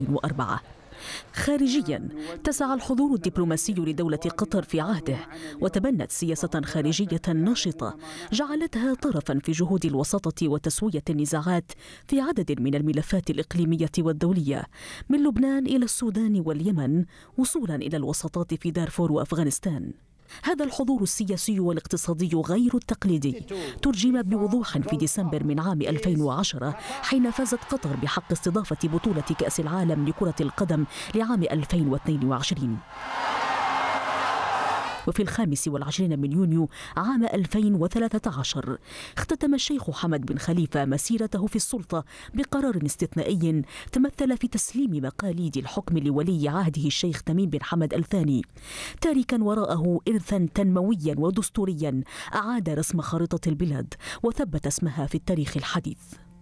2004. خارجيا تسعى الحضور الدبلوماسي لدولة قطر في عهده، وتبنت سياسة خارجية نشطة جعلتها طرفا في جهود الوساطة وتسوية النزاعات في عدد من الملفات الإقليمية والدولية، من لبنان إلى السودان واليمن وصولا إلى الوساطات في دارفور وأفغانستان. هذا الحضور السياسي والاقتصادي غير التقليدي ترجم بوضوح في ديسمبر من عام 2010 حين فازت قطر بحق استضافة بطولة كأس العالم لكرة القدم لعام 2022. وفي 25 من يونيو عام 2013 اختتم الشيخ حمد بن خليفة مسيرته في السلطة بقرار استثنائي تمثل في تسليم مقاليد الحكم لولي عهده الشيخ تميم بن حمد الثاني، تاركا وراءه إرثا تنمويا ودستوريا أعاد رسم خارطة البلاد وثبت اسمها في التاريخ الحديث.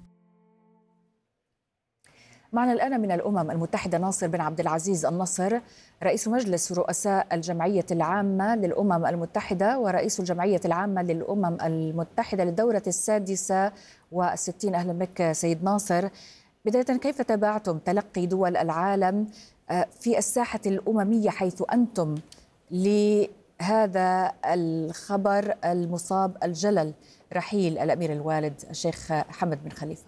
معنا الآن من الأمم المتحدة ناصر بن عبد العزيز النصر، رئيس مجلس رؤساء الجمعية العامة للأمم المتحدة ورئيس الجمعية العامة للأمم المتحدة للدورة 66. أهلا بك سيد ناصر. بداية، كيف تابعتم تلقي دول العالم في الساحة الأممية حيث أنتم لهذا الخبر المصاب الجلل رحيل الأمير الوالد الشيخ حمد بن خليفة؟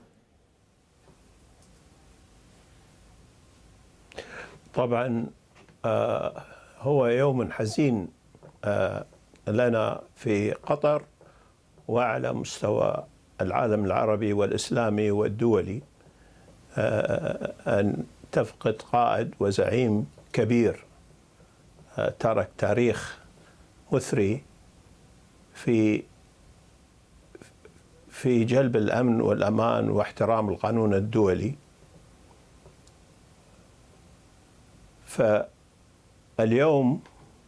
طبعا هو يوم حزين لنا في قطر وعلى مستوى العالم العربي والإسلامي والدولي، أن تفقد قائد وزعيم كبير ترك تاريخ مثري في جلب الأمن والأمان واحترام القانون الدولي. فاليوم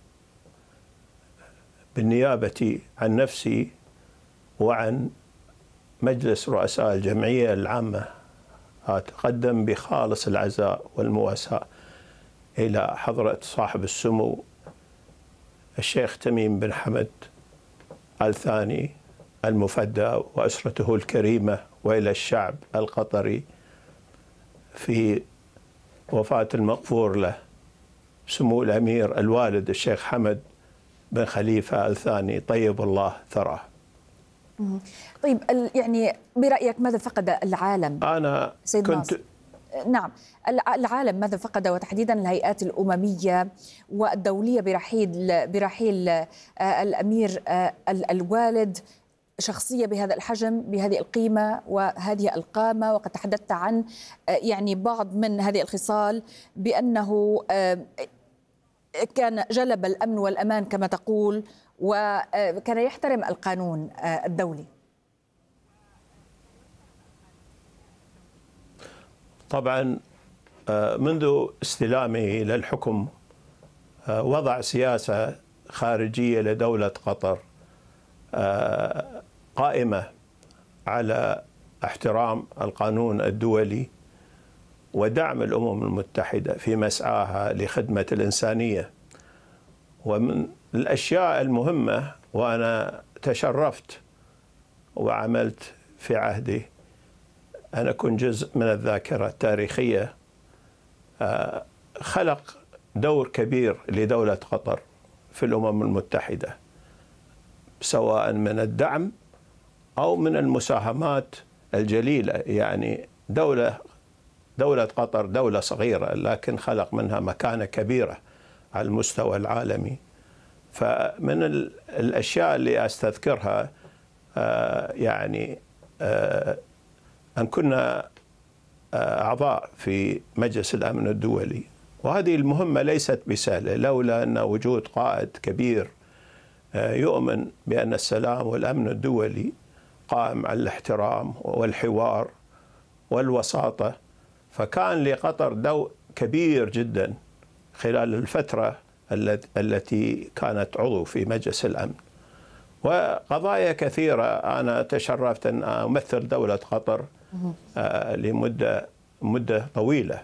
بالنيابة عن نفسي وعن مجلس رؤساء الجمعية العامة أتقدم بخالص العزاء والمواساة إلى حضرة صاحب السمو الشيخ تميم بن حمد الثاني المفدى وأسرته الكريمة، وإلى الشعب القطري في وفاة المغفور له سمو الأمير الوالد الشيخ حمد بن خليفة الثاني طيب الله ثراه. طيب، يعني برأيك ماذا فقد العالم؟ أنا سيد ناصر. نعم، العالم ماذا فقد، وتحديدا الهيئات الأممية والدولية برحيل الأمير الوالد، شخصية بهذا الحجم بهذه القيمة وهذه القامة، وقد تحدثت عن يعني بعض من هذه الخصال بأنه كان جلب الأمن والأمان كما تقول، وكان يحترم القانون الدولي. طبعا منذ استلامه للحكم وضع سياسة خارجية لدولة قطر قائمة على احترام القانون الدولي ودعم الأمم المتحدة في مسعاها لخدمة الإنسانية. ومن الأشياء المهمة، وأنا تشرفت وعملت في عهدي أن أكون جزء من الذاكرة التاريخية، خلق دور كبير لدولة قطر في الأمم المتحدة، سواء من الدعم أو من المساهمات الجليلة. يعني دولة قطر دولة صغيرة لكن خلق منها مكانة كبيرة على المستوى العالمي. فمن الأشياء اللي أستذكرها يعني أن كنا أعضاء في مجلس الأمن الدولي، وهذه المهمة ليست بسهلة لولا أن وجود قائد كبير يؤمن بأن السلام والأمن الدولي قائم على الاحترام والحوار والوساطة. فكان لقطر دور كبير جدا خلال الفترة التي كانت عضو في مجلس الأمن، وقضايا كثيرة. أنا تشرفت أن أمثل دولة قطر لمدة طويلة،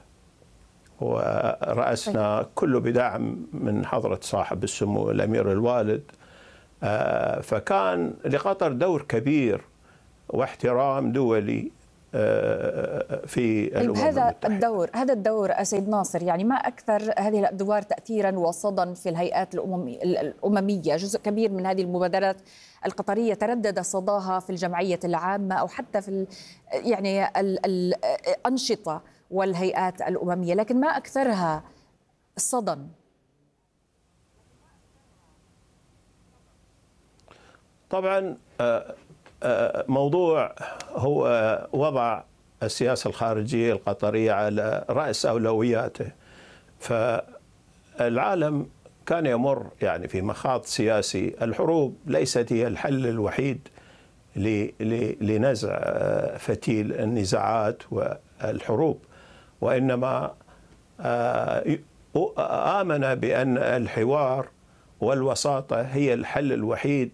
ورأسنا كله بدعم من حضرة صاحب السمو الأمير الوالد. فكان لقطر دور كبير واحترام دولي في الأمم المتحدة. هذا الدور سيد ناصر، يعني ما أكثر هذه الأدوار تأثيرا وصدى في الهيئات الأممية. جزء كبير من هذه المبادرات القطرية تردد صداها في الجمعية العامة أو حتى في يعني الأنشطة والهيئات الأممية، لكن ما أكثرها صدى. طبعا موضوع هو وضع السياسة الخارجية القطرية على رأس أولوياته. فالعالم كان يمر يعني في مخاض سياسي. الحروب ليست هي الحل الوحيد لنزع فتيل النزاعات والحروب، وإنما آمن بأن الحوار والوساطة هي الحل الوحيد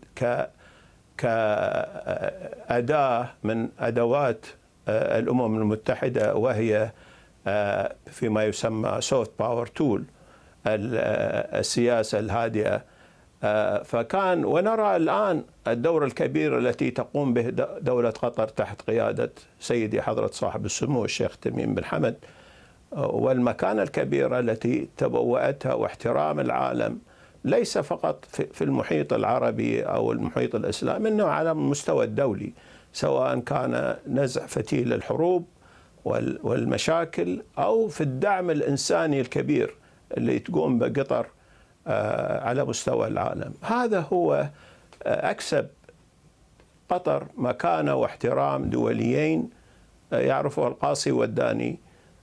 كأداة من أدوات الأمم المتحدة، وهي فيما يسمى soft power tool، السياسة الهادئة. فكان ونرى الآن الدور الكبير التي تقوم به دولة قطر تحت قيادة سيدي حضرة صاحب السمو الشيخ تميم بن حمد، والمكانة الكبيرة التي تبوأتها واحترام العالم ليس فقط في المحيط العربي أو المحيط الإسلامي، إنه على المستوى الدولي، سواء كان نزع فتيل الحروب والمشاكل أو في الدعم الإنساني الكبير اللي تقوم بقطر على مستوى العالم. هذا هو أكسب قطر مكانة واحترام دوليين يعرفها القاصي والداني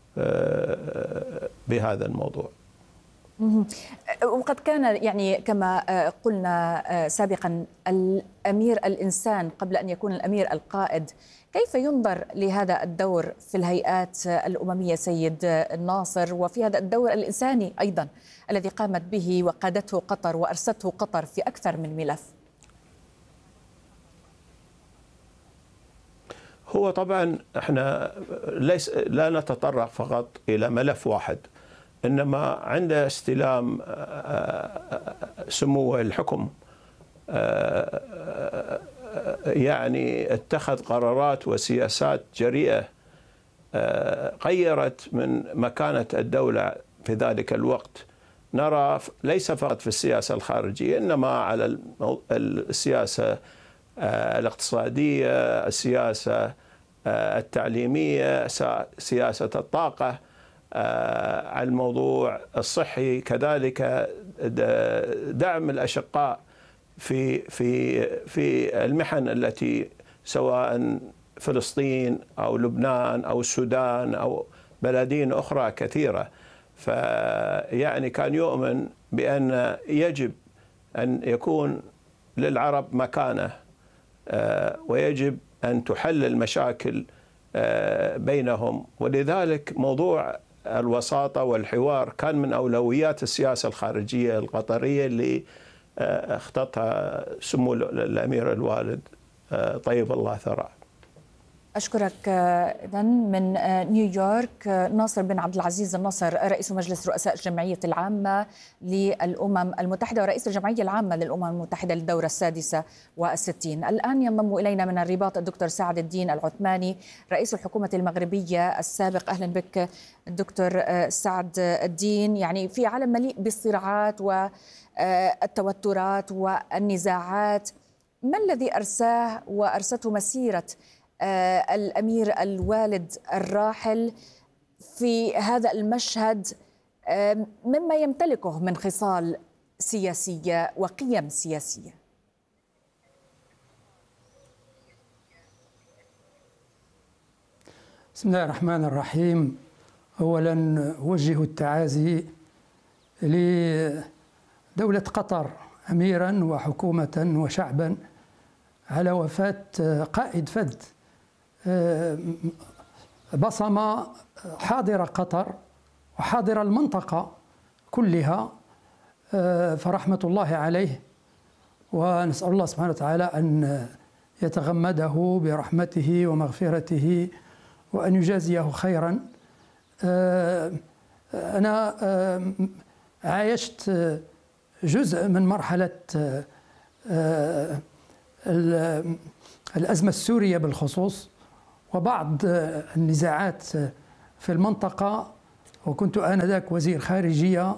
بهذا الموضوع. وقد كان يعني كما قلنا سابقا الأمير الإنسان قبل أن يكون الأمير القائد. كيف ينظر لهذا الدور في الهيئات الأممية سيد ناصر، وفي هذا الدور الإنساني أيضا الذي قامت به وقادته قطر وأرسته قطر في أكثر من ملف؟ هو طبعا احنا لا نتطرق فقط إلى ملف واحد، إنما عند استلام سمو الحكم يعني اتخذ قرارات وسياسات جريئة غيرت من مكانة الدولة في ذلك الوقت. نرى ليس فقط في السياسة الخارجية، إنما على السياسة الاقتصادية، السياسة التعليمية، سياسة الطاقة، على الموضوع الصحي، كذلك دعم الأشقاء في المحن التي سواء فلسطين أو لبنان أو السودان أو بلدين أخرى كثيرة. فيعني كان يؤمن بأن يجب أن يكون للعرب مكانة، ويجب أن تحل المشاكل بينهم، ولذلك موضوع الوساطة والحوار كان من أولويات السياسة الخارجية القطرية اللي اختطها سمو الأمير الوالد طيب الله ثراه. أشكرك إذن من نيويورك ناصر بن عبد العزيز الناصر، رئيس مجلس رؤساء الجمعية العامة للأمم المتحدة ورئيس الجمعية العامة للأمم المتحدة للدورة 66. الآن ينضم إلينا من الرباط الدكتور سعد الدين العثماني رئيس الحكومة المغربية السابق. أهلا بك دكتور سعد الدين. يعني في عالم مليء بالصراعات والتوترات والنزاعات، ما الذي أرساه وأرسته مسيرة الأمير الوالد الراحل في هذا المشهد مما يمتلكه من خصال سياسية وقيم سياسية؟ بسم الله الرحمن الرحيم. أولا أوجه التعازي لدولة قطر أميرا وحكومة وشعبا على وفاة قائد فذ بصم حاضر قطر وحاضر المنطقة كلها، فرحمة الله عليه، ونسأل الله سبحانه وتعالى أن يتغمده برحمته ومغفرته وأن يجازيه خيرا. أنا عايشت جزء من مرحلة الأزمة السورية بالخصوص، وبعض النزاعات في المنطقة، وكنت آنذاك وزير خارجية.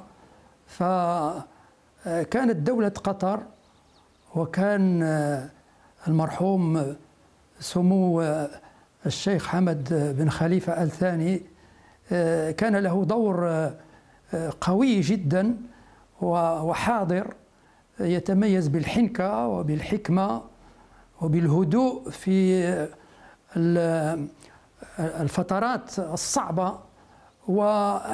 فكانت دولة قطر، وكان المرحوم سمو الشيخ حمد بن خليفة آل ثاني كان له دور قوي جدا وحاضر، يتميز بالحنكة وبالحكمة وبالهدوء في الفترات الصعبة.